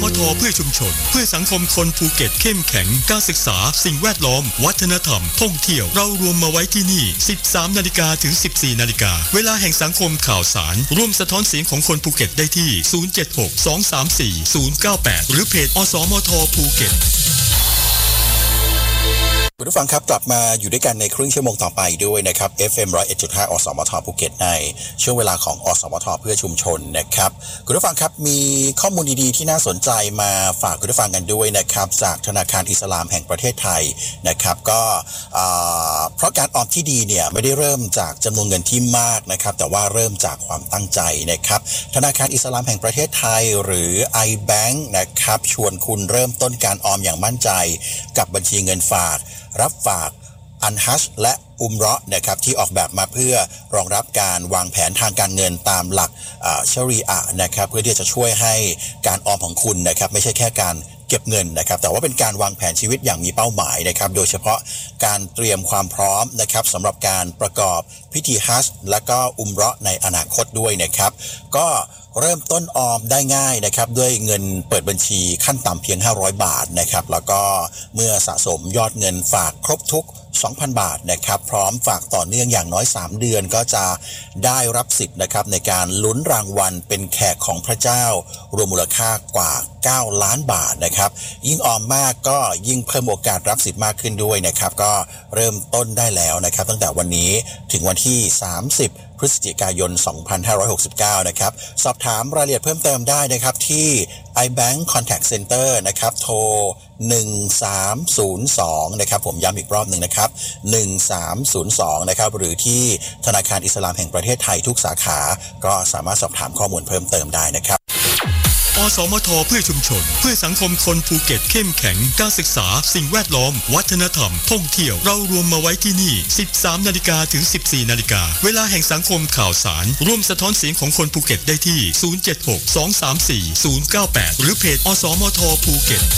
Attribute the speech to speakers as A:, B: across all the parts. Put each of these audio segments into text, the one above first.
A: ทเพื่อชุมชนเพื่อสังคมคนภูเก็ตเข้มแข็งการศึกษาสิ่งแวดล้อมวัฒนธรรมท่องเที่ยวเรารวมมาไว้ที่นี่ 13 นาฬิกาถึง 14 นาฬิกาเวลาแห่งสังคมข่าวสารร่วมสะท้อนเสียงของคนภูเก็ตได้ที่ 076-234-098 หรือเพจอสมทภูเก็ต
B: คุณผู้ฟังครับกลับมาอยู่ด้วยกันในครึ่งชั่วโมงต่อไปด้วยนะครับ FM 101.5 อสมทภูเก็ตในช่วงเวลาของอสมทเพื่อชุมชนนะครับคุณผู้ฟังครับมีข้อมูลดีๆที่น่าสนใจมาฝากคุณผู้ฟังกันด้วยนะครับจากธนาคารอิสลามแห่งประเทศไทยนะครับก็เพราะการออมที่ดีเนี่ยไม่ได้เริ่มจากจำนวนเงินที่มากนะครับแต่ว่าเริ่มจากความตั้งใจนะครับธนาคารอิสลามแห่งประเทศไทยหรือ iBank นะครับชวนคุณเริ่มต้นการออมอย่างมั่นใจกับบัญชีเงินฝากรับฝากอันฮัจญ์และอุมเราะห์นะครับที่ออกแบบมาเพื่อรองรับการวางแผนทางการเงินตามหลักชะรีอะห์นะครับเพื่อที่จะช่วยให้การออมของคุณนะครับไม่ใช่แค่การเก็บเงินนะครับแต่ว่าเป็นการวางแผนชีวิตอย่างมีเป้าหมายนะครับโดยเฉพาะการเตรียมความพร้อมนะครับสำหรับการประกอบพิธีฮัจญ์และก็อุมเราะห์ในอนาคตด้วยนะครับก็เริ่มต้นออมได้ง่ายนะครับด้วยเงินเปิดบัญชีขั้นต่ำเพียง500 บาทนะครับแล้วก็เมื่อสะสมยอดเงินฝากครบทุก 2,000 บาทนะครับพร้อมฝากต่อเนื่องอย่างน้อย3 เดือนก็จะได้รับสิทธิ์นะครับในการลุ้นรางวัลเป็นแขกของพระเจ้ารวมมูลค่ากว่า9 ล้านบาทนะครับยิ่งออมมากก็ยิ่งเพิ่มโอกาสรับสิทธิ์มากขึ้นด้วยนะครับก็เริ่มต้นได้แล้วนะครับตั้งแต่วันนี้ถึงวันที่30 พฤศจิกายน 2569 นะครับสอบถามรายละเอียดเพิ่มเติมได้นะครับที่ iBank Contact Center นะครับโทร1302นะครับผมย้ำอีกรอบหนึ่งนะครับ1302นะครับหรือที่ธนาคารอิสลามแห่งประเทศไทยทุกสาขาก็สามารถสอบถามข้อมูลเพิ่มเติมได้นะครับ
A: อสมทเพื่อชุมชนเพื่อสังคมคนภูเก็ตเข้มแข็งการศึกษาสิ่งแวดล้อมวัฒนธรรมท่องเที่ยวเรารวมมาไว้ที่นี่ 13 นาฬิกาถึง 14 นาฬิกาเวลาแห่งสังคมข่าวสารร่วมสะท้อนเสียงของคนภูเก็ตได้ที่ 076-234-098 หรือเพจอสมทภูเก็ต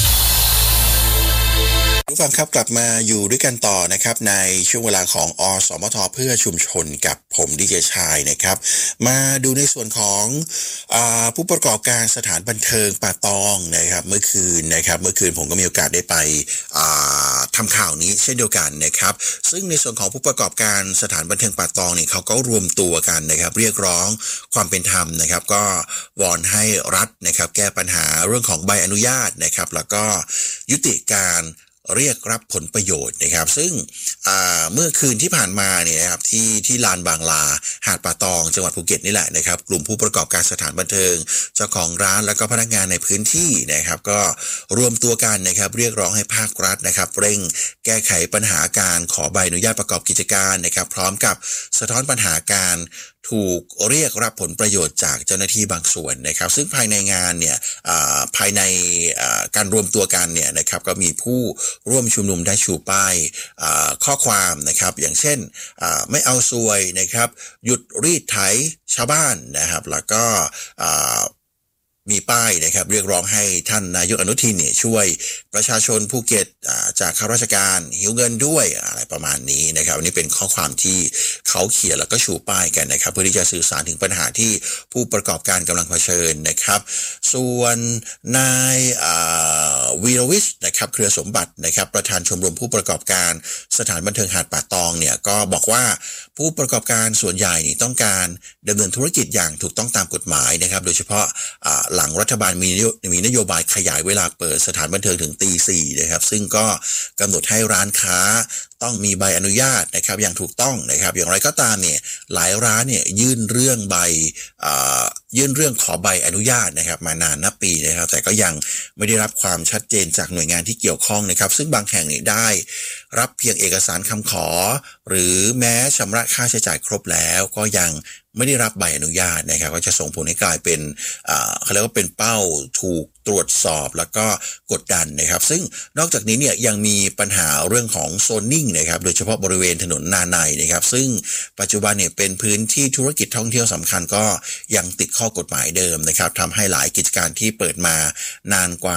B: ผู้ฟังครับกลับมาอยู่ด้วยกันต่อนะครับในช่วงเวลาของอสมทเพื่อชุมชนกับผมดีเจชายนะครับมาดูในส่วนของผู้ประกอบการสถานบันเทิงป่าตองนะครับเมื่อคืนผมก็มีโอกาสได้ไปทำข่าวนี้เช่นเดียวกันนะครับซึ่งในส่วนของผู้ประกอบการสถานบันเทิงป่าตองเนี่ยเขาก็รวมตัวกันนะครับเรียกร้องความเป็นธรรมนะครับก็วอนให้รัฐนะครับแก้ปัญหาเรื่องของใบอนุญาตนะครับแล้วก็ยุติการเรียกรับผลประโยชน์นะครับซึ่งเมื่อคืนที่ผ่านมาเนี่ยนะครับที่ลานบางลาหาดป่าตองจังหวัดภูเก็ตนี่แหละนะครับกลุ่มผู้ประกอบการสถานบันเทิงเจ้าของร้านแล้วก็พนักงานในพื้นที่นะครับก็รวมตัวกันนะครับเรียกร้องให้ภาครัฐนะครับเร่งแก้ไขปัญหาการขอใบอนุญาตประกอบกิจการนะครับพร้อมกับสะท้อนปัญหาการถูกเรียกรับผลประโยชน์จากเจ้าหน้าที่บางส่วนนะครับซึ่งภายในงานเนี่ยภายในการรวมตัวกันเนี่ยนะครับก็มีผู้ร่วมชุมนุมได้ชูป้ายข้อความนะครับอย่างเช่นไม่เอาซวยนะครับหยุดรีดไถชาวบ้านนะครับแล้วก็มีป้ายนะครับเรียกร้องให้ท่านนายกอนุทินเนี่ยช่วยประชาชนภูเก็ตจากข้าราชการหิวเงินด้วยอะไรประมาณนี้นะครับอันนี้เป็นข้อความที่เขาเขียนแล้วก็ชูป้ายกันนะครับเพื่อที่จะสื่อสารถึงปัญหาที่ผู้ประกอบการกำลังเผชิญนะครับส่วนนายวีรวิชนะครับเครือสมบัตินะครับประธานชมรมผู้ประกอบการสถานบันเทิงหาดป่าตองเนี่ยก็บอกว่าผู้ประกอบการส่วนใหญ่นี่ต้องการดำเนินธุรกิจอย่างถูกต้องตามกฎหมายนะครับโดยเฉพาะหลังรัฐบาลมีนโยบายขยายเวลาเปิดสถานบันเทิงถึงตี 4นะครับซึ่งก็กำหนดให้ร้านค้าต้องมีใบอนุญาตนะครับอย่างถูกต้องนะครับอย่างไรก็ตามเนี่ยหลายร้านเนี่ยยื่นเรื่องขอใบอนุญาตนะครับมานานนับปีนะครับแต่ก็ยังไม่ได้รับความชัดเจนจากหน่วยงานที่เกี่ยวข้องนะครับซึ่งบางแห่งเนี่ยได้รับเพียงเอกสารคำขอหรือแม้ชำระค่าใช้จ่ายครบแล้วก็ยังไม่ได้รับใบอนุญาตนะครับก็จะส่งผลให้กลายเป็นเขาเรียกว่าเป็นเป้าถูกตรวจสอบแล้วก็กดดันนะครับซึ่งนอกจากนี้เนี่ยยังมีปัญหาเรื่องของโซนนิ่งนะครับโดยเฉพาะบริเวณถนนนาในนะครับซึ่งปัจจุบันเนี่ยเป็นพื้นที่ธุรกิจท่องเที่ยวสำคัญก็ยังติดข้อกฎหมายเดิมนะครับทำให้หลายกิจการที่เปิดมานานกว่า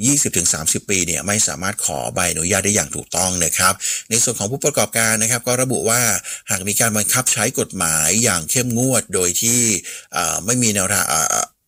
B: 20-30 ปีเนี่ยไม่สามารถขอใบอนุญาตได้อย่างถูกต้องนะครับในส่วนของผู้ประกอบการนะครับก็ระบุว่าหากมีการบังคับใช้กฎหมายอย่างเข้มงวดโดยที่ไม่มีแนวทาง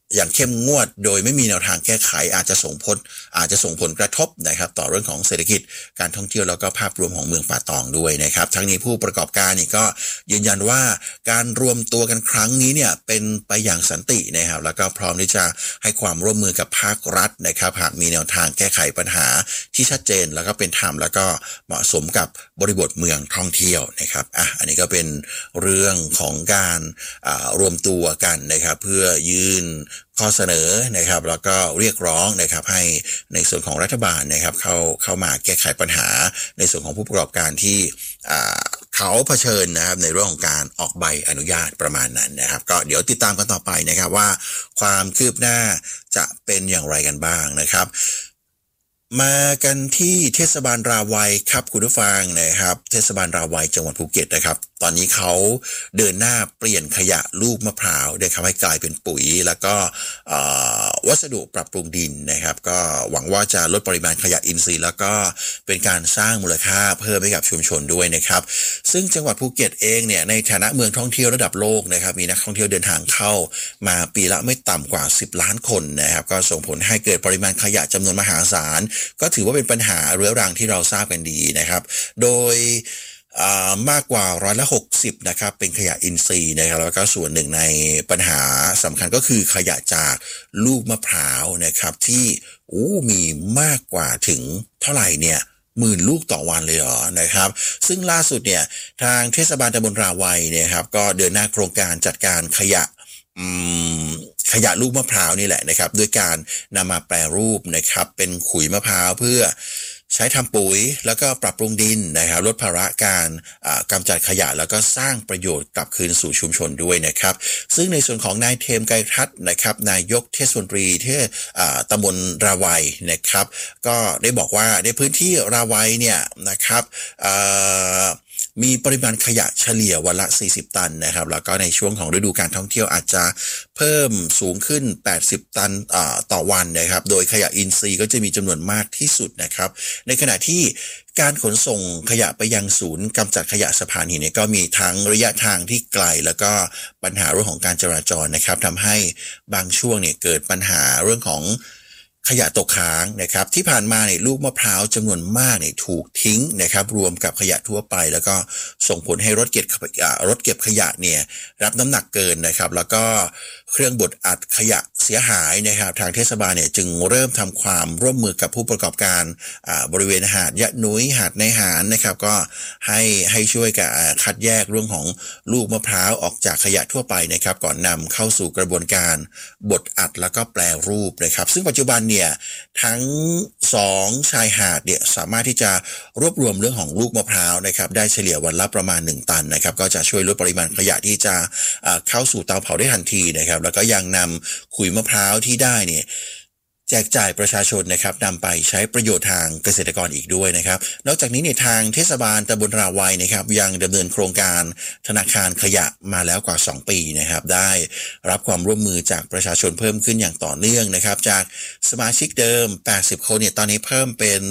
B: อย่างเข้มงวดโดยไม่มีแนวทางแก้ไขอาจจะส่งผลกระทบนะครับต่อเรื่องของเศรษฐกิจการท่องเที่ยวแล้วก็ภาพรวมของเมืองป่าตองด้วยนะครับทั้งนี้ผู้ประกอบการนี่ก็ยืนยันว่าการรวมตัวกันครั้งนี้เนี่ยเป็นไปอย่างสันตินะครับแล้วก็พร้อมที่จะให้ความร่วมมือกับภาครัฐนะครับหากมีแนวทางแก้ไขปัญหาที่ชัดเจนแล้วก็เป็นธรรมแล้วก็เหมาะสมกับบริบทเมืองท่องเที่ยวนะครับอันนี้ก็เป็นเรื่องของการรวมตัวกันนะครับเพื่อยื่นข้อเสนอนะครับแล้วก็เรียกร้องนะครับให้ในส่วนของรัฐบาลนะครับเข้ามาแก้ไขปัญหาในส่วนของผู้ประกอบการที่เขาเผชิญนะครับในเรื่องของการออกใบอนุญาตประมาณนั้นนะครับก็เดี๋ยวติดตามกันต่อไปนะครับว่าความคืบหน้าจะเป็นอย่างไรกันบ้างนะครับมากันที่เทศบาลราวัยครับคุณผู้ฟังนะครับเทศบาลราวัยจังหวัดภูเก็ตนะครับตอนนี้เขาเดินหน้าเปลี่ยนขยะลูกมะพร้าวนะครับให้กลายเป็นปุ๋ยแล้วก็วัสดุปรับปรุงดินนะครับก็หวังว่าจะลดปริมาณขยะอินทรีย์แล้วก็เป็นการสร้างมูลค่าเพิ่มให้กับชุมชนด้วยนะครับซึ่งจังหวัดภูเก็ตเองเนี่ยในฐานะเมืองท่องเที่ยวระดับโลกนะครับมีนักท่องเที่ยวเดินทางเข้ามาปีละไม่ต่ำกว่า10 ล้านคนนะครับก็ส่งผลให้เกิดปริมาณขยะจำนวนมหาศาลก็ถือว่าเป็นปัญหาเรื้อรังที่เราทราบกันดีนะครับโดยมากกว่า60%นะครับเป็นขยะอินทรีย์นะครับแล้วก็ส่วนหนึ่งในปัญหาสำคัญก็คือขยะจากลูกมะพร้าวนะครับที่มีมากกว่าถึงเท่าไหร่เนี่ย10,000 ลูกต่อวันเลยเหรอนะครับซึ่งล่าสุดเนี่ยทางเทศบาลตำบลราวัยเนี่ยครับก็เดินหน้าโครงการจัดการขยะลูกมะพร้าวนี่แหละนะครับด้วยการนำมาแปรรูปนะครับเป็นขุยมะพร้าวเพื่อใช้ทำปุ๋ยแล้วก็ปรับปรุงดินนะครับลดภาระการกำจัดขยะแล้วก็สร้างประโยชน์กลับคืนสู่ชุมชนด้วยนะครับซึ่งในส่วนของนายเทมไกรทัศน์นะครับนายกเทศมนตรีตำบลราวัยนะครับก็ได้บอกว่าในพื้นที่ราวัยเนี่ยนะครับมีปริมาณขยะเฉลี่ยวันละ40 ตันนะครับแล้วก็ในช่วงของฤดูการท่องเที่ยวอาจจะเพิ่มสูงขึ้น80 ตันต่อวันนะครับโดยขยะอินทรีย์ก็จะมีจำนวนมากที่สุดนะครับในขณะที่การขนส่งขยะไปยังศูนย์กำจัดขยะสะพานหินเนี่ยก็มีทั้งระยะทางที่ไกลแล้วก็ปัญหาเรื่องของการจราจรนะครับทำให้บางช่วงเนี่ยเกิดปัญหาเรื่องของขยะตกค้างนะครับที่ผ่านมาเนี่ยลูกมะพร้าวจำนวนมากเนี่ยถูกทิ้งนะครับรวมกับขยะทั่วไปแล้วก็ส่งผลให้รถเก็บขยะเนี่ยรับน้ำหนักเกินนะครับแล้วก็เครื่องบดอัดขยะเสียหายนะครับทางเทศบาลเนี่ยจึงเริ่มทำความร่วมมือกับผู้ประกอบการบริเวณหาดยะนุ้ยหาดในหารนะครับก็ให้ช่วยกับคัดแยกเรื่องของลูกมะพร้าวออกจากขยะทั่วไปนะครับก่อนนำเข้าสู่กระบวนการบดอัดแล้วก็แปรรูปนะครับซึ่งปัจจุบันเนี่ยทั้ง2ชายหาดเนี่ยสามารถที่จะรวบรวมเรื่องของลูกมะพร้าวนะครับได้เฉลี่ยวันละประมาณ1 ตันนะครับก็จะช่วยลดปริมาณขยะที่จะเข้าสู่เตาเผาได้ทันทีนะครับแล้วก็ยังนำขุยมะพร้าวที่ได้เนี่ยแจกจ่ายประชาชนนะครับนำไปใช้ประโยชน์ทางเกษตรกรอีกด้วยนะครับนอกจากนี้ในทางเทศบาลตำบลราวัยนะครับยังดำเนินโครงการธนาคารขยะมาแล้วกว่า2 ปีนะครับได้รับความร่วมมือจากประชาชนเพิ่มขึ้นอย่างต่อเนื่องนะครับจากสมาชิกเดิม80 คนเนี่ยตอนนี้เพิ่มเป็น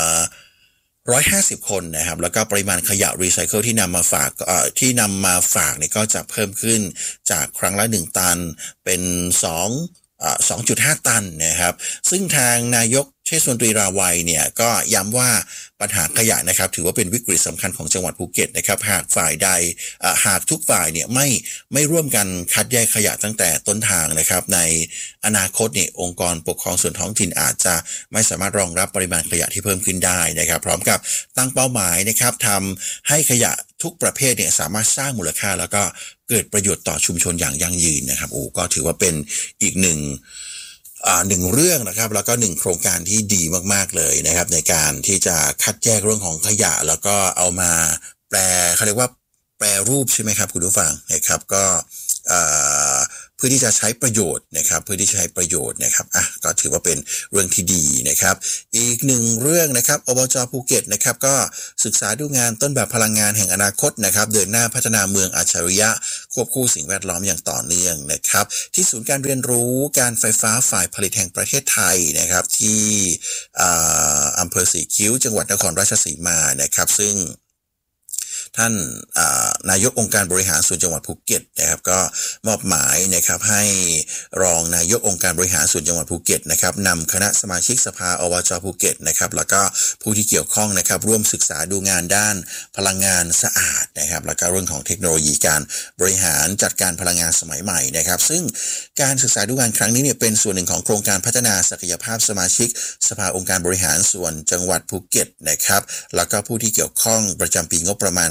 B: 150 คนนะครับแล้วก็ปริมาณขยะรีไซเคิลที่นำมาฝากเนี่ยก็จะเพิ่มขึ้นจากครั้งละ1 ตันเป็น2.5 ตันนะครับซึ่งทางนายกเทศมนตรีราวัยเนี่ยก็ย้ำว่าปัญหาขยะนะครับถือว่าเป็นวิกฤตสำคัญของจังหวัดภูเก็ตนะครับหากทุกฝ่ายเนี่ยไม่ร่วมกันคัดแยกขยะตั้งแต่ต้นทางนะครับในอนาคตเนี่ยองค์กรปกครองส่วนท้องถิ่นอาจจะไม่สามารถรองรับปริมาณขยะที่เพิ่มขึ้นได้นะครับพร้อมกับตั้งเป้าหมายนะครับทำให้ขยะทุกประเภทเนี่ยสามารถสร้างมูลค่าแล้วก็เกิดประโยชน์ต่อชุมชนอย่างยั่งยืนนะครับก็ถือว่าเป็นอีกหนึ่งเรื่องนะครับแล้วก็1 โครงการที่ดีมากๆเลยนะครับในการที่จะคัดแยกเรื่องของขยะแล้วก็เอามาเขาเรียกว่าแปรรูปใช่ไหมครับคุณผู้ฟังนะครับก็เพื่อที่จะใช้ประโยชน์นะครับก็ถือว่าเป็นเรื่องที่ดีนะครับอีก1 เรื่องนะครับอบจ.ภูเก็ตนะครับก็ศึกษาดูงานต้นแบบพลังงานแห่งอนาคตนะครับเดินหน้าพัฒนาเมืองอัจฉริยะควบคู่สิ่งแวดล้อมอย่างต่อเนื่องนะครับที่ศูนย์การเรียนรู้การไฟฟ้าฝ่ายผลิตแห่งประเทศไทยนะครับที่อำเภอสีคิ้วจังหวัดนครราชสีมานะครับซึ่งท่านนายกองค์การบริหารส่วนจังหวัดภูเก็ตนะครับก็มอบหมายนะครับให้รองนายกองค์การบริหารส่วนจังหวัดภูเก็ตนะครับนำคณะสมาชิกสภาอบจ.ภูเก็ตนะครับแล้วก็ผู้ที่เกี่ยวข้องนะครับร่วมศึกษาดูงานด้านพลังงานสะอาดนะครับแล้วก็เรื่องของเทคโนโลยีการบริหารจัดการพลังงานสมัยใหม่นะครับซึ่งการศึกษาดูงานครั้งนี้เนี่ยเป็นส่วนหนึ่งของโครงการพัฒนาศักยภาพสมาชิกสภาองค์การบริหารส่วนจังหวัดภูเก็ตนะครับแล้วก็ผู้ที่เกี่ยวข้องประจำปีงบประมาณ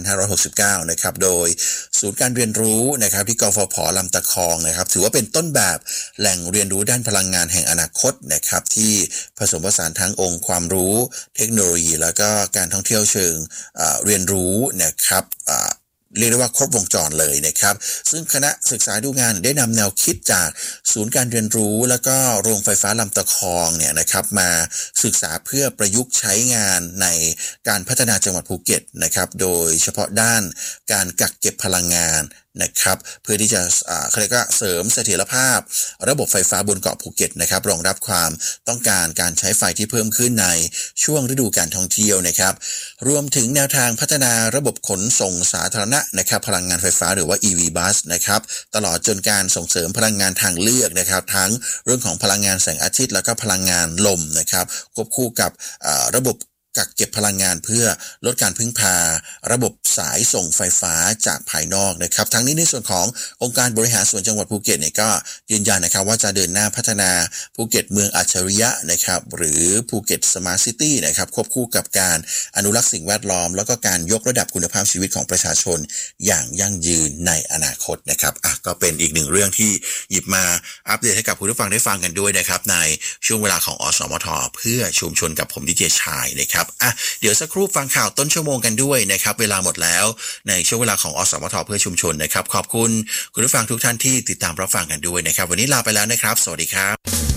B: 2569 นะครับโดยศูนย์การเรียนรู้นะครับที่กฟผ.ลำตะคองนะครับถือว่าเป็นต้นแบบแหล่งเรียนรู้ด้านพลังงานแห่งอนาคตนะครับที่ผสมผสานทั้งองค์ความรู้เทคโนโลยีแล้วก็การท่องเที่ยวเชิงเรียนรู้นะครับเรียกได้ว่าครบวงจรเลยนะครับซึ่งคณะศึกษาดูงานได้นำแนวคิดจากศูนย์การเรียนรู้แล้วก็โรงไฟฟ้าลำตะคองเนี่ยนะครับมาศึกษาเพื่อประยุกต์ใช้งานในการพัฒนาจังหวัดภูเก็ตนะครับโดยเฉพาะด้านการกักเก็บพลังงานนะครับเพื่อที่จะเขาเรียกว่าเสริมเสถียรภาพระบบไฟฟ้าบนเกาะภูเก็ตนะครับรองรับความต้องการการใช้ไฟที่เพิ่มขึ้นในช่วงฤดูการท่องเที่ยวนะครับรวมถึงแนวทางพัฒนาระบบขนส่งสาธารณะนะครับพลังงานไฟฟ้าหรือว่า EV Bus นะครับตลอดจนการส่งเสริมพลังงานทางเลือกนะครับทั้งเรื่องของพลังงานแสงอาทิตย์แล้วก็พลังงานลมนะครับควบคู่กับระบบกักเก็บพลังงานเพื่อลดการพึ่งพาระบบสายส่งไฟฟ้าจากภายนอกนะครับทั้งนี้ในส่วนขององค์การบริหารส่วนจังหวัดภูเก็ตเนี่ยก็ยืนยันนะครับว่าจะเดินหน้าพัฒนาภูเก็ตเมืองอัจฉริยะนะครับหรือภูเก็ตสมาร์ทซิตี้นะครับควบคู่กับการอนุรักษ์สิ่งแวดล้อมแล้วก็การยกระดับคุณภาพชีวิตของประชาชนอย่างยั่งยืนในอนาคตนะครับก็เป็นอีกหนึ่งเรื่องที่หยิบมาอัปเดตให้กับผู้ฟังได้ฟังกันด้วยนะครับในช่วงเวลาของอสมทเพื่อชุมชนกับผมดีเจชายนะครับเดี๋ยวสักครู่ฟังข่าวต้นชั่วโมงกันด้วยนะครับเวลาหมดแล้วในช่วงเวลาของอสมทเพื่อชุมชนนะครับขอบคุณคุณผู้ฟังทุกท่านที่ติดตามรับฟังกันด้วยนะครับวันนี้ลาไปแล้วนะครับสวัสดีครับ